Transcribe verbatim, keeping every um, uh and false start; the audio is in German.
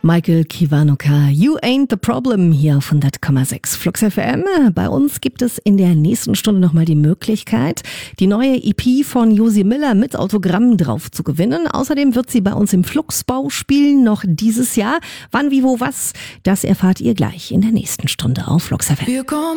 Michael Kiwanuka, You Ain't the Problem hier auf hundert Komma sechs Flux F M. Bei uns gibt es in der nächsten Stunde nochmal die Möglichkeit, die neue E P von Josie Miller mit Autogramm drauf zu gewinnen. Außerdem wird sie bei uns im Fluxbau spielen, noch dieses Jahr. Wann, wie, wo, was, das erfahrt ihr gleich in der nächsten Stunde auf Flux F M.